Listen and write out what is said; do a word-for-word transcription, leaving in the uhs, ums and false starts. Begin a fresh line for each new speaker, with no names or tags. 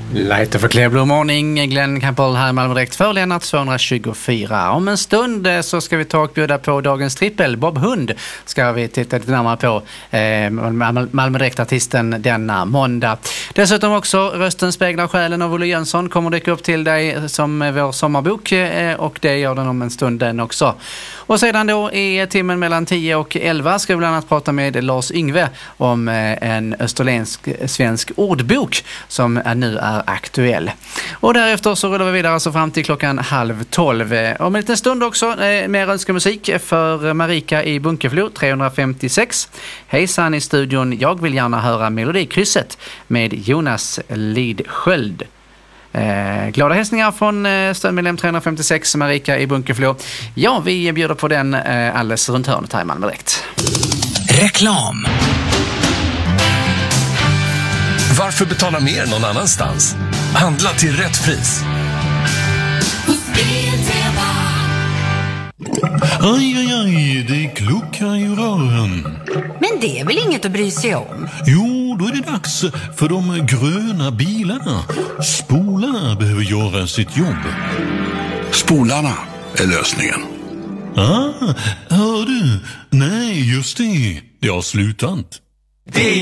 Light of a Clear Blue Morning, Glenn Campbell här i Malmö Direkt för Lennart tvåhundratjugofyra. Om en stund så ska vi ta och bjuda på dagens trippel. Bob Hund ska vi titta lite närmare på, eh, Malmö Direkt-artisten denna måndag. Dessutom också Rösten speglar själen av Olle Jönsson kommer dyka upp till dig som vår sommarbok, eh, och det gör den om en stund den också. Och sedan då i timmen mellan tio och elva ska vi bland annat prata med Lars Yngve om eh, en österländsk svensk ordbok som är, nu är aktuell. Och därefter så rullar vi vidare alltså fram till klockan halv tolv. Om en liten stund också eh, mer önskemusik för Marika i Bunkeflo trehundrafemtiosex. Hejsan i studion, jag vill gärna höra Melodikrysset med Jonas Lidsköld. Eh, glada hälsningar från eh, stödmedlem trehundrafemtiosex Marika i Bunkeflo. Ja, vi bjuder på den eh, alldeles runt hörnet här i Malmö Direkt.
Reklam. Varför betala mer någon annanstans? Handla till rätt pris.
Aj, aj, aj, det kluckar i rören.
Men det är väl inget att bry sig om?
Jo, då är det dags för de gröna bilarna. Spolarna behöver göra sitt jobb.
Spolarna är lösningen.
Ah, hör du? Nej, just det. Det har slutat.